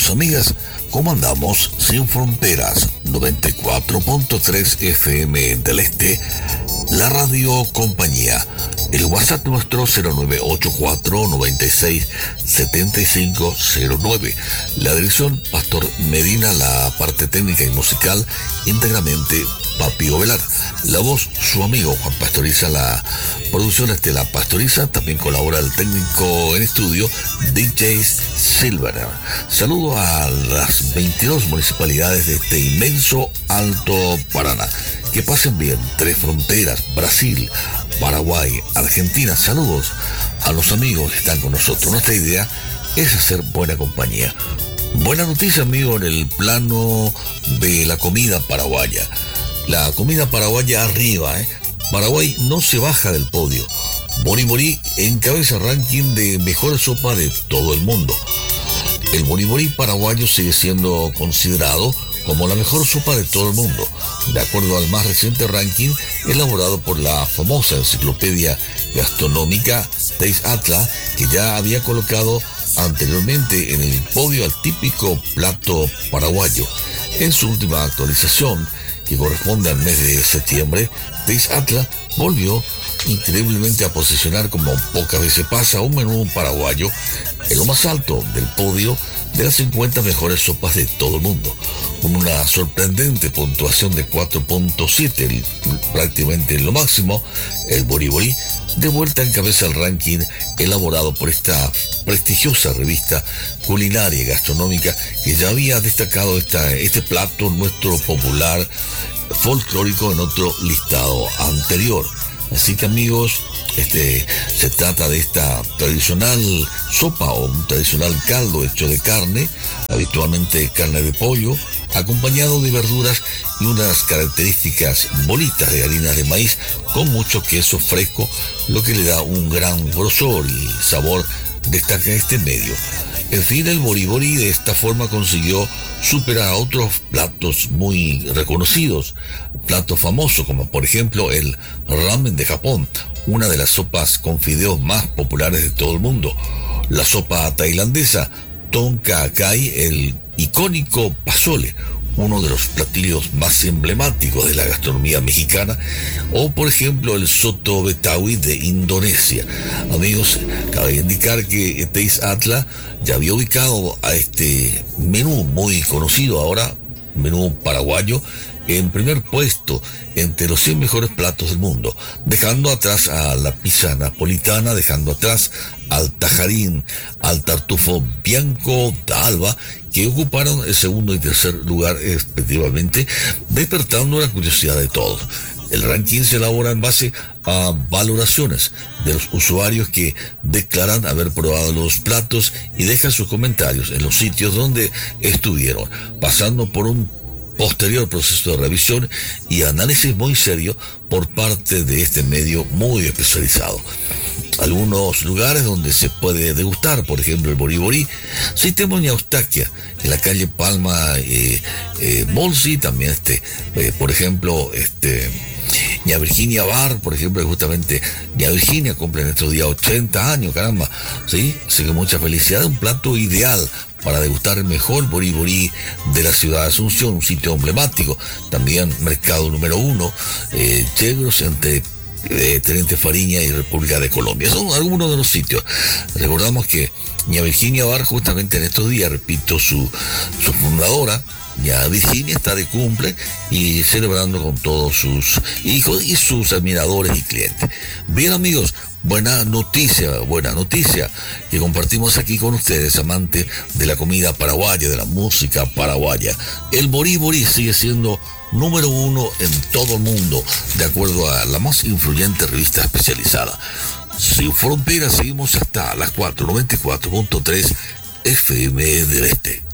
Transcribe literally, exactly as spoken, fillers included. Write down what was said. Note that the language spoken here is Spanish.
amigos, amigas, ¿cómo andamos? Sin Fronteras, noventa y cuatro punto tres F M del Este, la radio compañía. El WhatsApp nuestro cero nueve ocho cuatro nueve seis siete cinco cero nueve. La dirección Pastor Medina, la parte técnica y musical íntegramente Papio Velar. La voz, su amigo Juan Pastoriza, la producción Estela Pastoriza. También colabora el técnico en estudio D J Silver. Saludo a las veintidós municipalidades de este inmenso Alto Paraná. Que pasen bien. Tres Fronteras, Brasil, Paraguay, Argentina. Saludos a los amigos que están con nosotros. Nuestra idea es hacer buena compañía. Buena noticia, amigo, en el plano de la comida paraguaya. La comida paraguaya arriba, ¿eh? Paraguay no se baja del podio. Boriborí encabeza el ranking de mejor sopa de todo el mundo. El boriborí paraguayo sigue siendo considerado como la mejor sopa de todo el mundo, de acuerdo al más reciente ranking elaborado por la famosa enciclopedia gastronómica Taste Atlas, que ya había colocado anteriormente en el podio al típico plato paraguayo. En su última actualización, que corresponde al mes de septiembre, Taste Atlas volvió increíblemente a posicionar, como pocas veces pasa, un menú paraguayo en lo más alto del podio de las cincuenta mejores sopas de todo el mundo, con una sorprendente puntuación de cuatro punto siete, prácticamente lo máximo. El boriborí de vuelta encabeza el ranking elaborado por esta prestigiosa revista culinaria y gastronómica, que ya había destacado esta, este plato nuestro popular folclórico en otro listado anterior. Así que, amigos, este, se trata de esta tradicional sopa o un tradicional caldo hecho de carne, habitualmente carne de pollo, acompañado de verduras y unas características bolitas de harina de maíz con mucho queso fresco, lo que le da un gran grosor y sabor, destaca este medio. En fin, el boriborí de esta forma consiguió superar a otros platos muy reconocidos, platos famosos como por ejemplo el ramen de Japón, una de las sopas con fideos más populares de todo el mundo, la sopa tailandesa Tom Kha Kai, el icónico pozole, uno de los platillos más emblemáticos de la gastronomía mexicana, o por ejemplo el soto betawi de Indonesia. Amigos, cabe indicar que Taste Atlas ya había ubicado a este menú muy conocido ahora, menú paraguayo, en primer puesto entre los cien mejores platos del mundo, dejando atrás a la pizza napolitana, dejando atrás al tajarín, al tartufo bianco d'Alba, que ocuparon el segundo y tercer lugar respectivamente, despertando la curiosidad de todos. El ranking se elabora en base a valoraciones de los usuarios que declaran haber probado los platos y dejan sus comentarios en los sitios donde estuvieron, pasando por un posterior proceso de revisión y análisis muy serio por parte de este medio muy especializado. Algunos lugares donde se puede degustar, por ejemplo el boriborí, Sistema Eustaquia, en la calle Palma eh, eh, Bolsi, también este, eh, por ejemplo, este Ña Virginia Bar, por ejemplo, justamente Ña Virginia cumple en estos días ochenta años, caramba, ¿sí? Así que mucha felicidad, un plato ideal para degustar el mejor boriborí de la ciudad de Asunción, un sitio emblemático. También mercado número uno, eh, Chegros, entre eh, Teniente Fariña y República de Colombia. Son algunos de los sitios. Recordamos que Ña Virginia Bar, justamente en estos días, repito, su, su fundadora, Ña Virginia, está de cumple y celebrando con todos sus hijos y sus admiradores y clientes. Bien, amigos, buena noticia, buena noticia que compartimos aquí con ustedes, amantes de la comida paraguaya, de la música paraguaya. El boriborí sigue siendo número uno en todo el mundo, de acuerdo a la más influyente revista especializada. Sin Fronteras, seguimos hasta las cuatro, noventa y cuatro punto tres F M del Este.